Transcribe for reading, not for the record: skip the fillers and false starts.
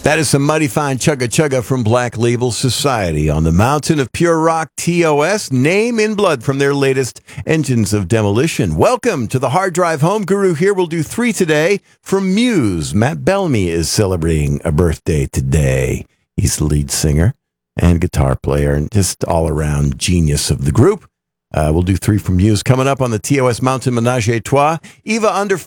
That is some mighty fine chugga chugga from Black Label Society on the mountain of pure rock. TOS, Name in Blood from their latest Engines of Demolition. Welcome to the Hard Drive Home Guru. Here we'll do 3 today from Muse. Matt Bellamy is celebrating a birthday today. He's the lead singer and guitar player and just all-around genius of the group. We'll do 3 from Muse. Coming up on the TOS Mountain Menage a Trois, Eva Under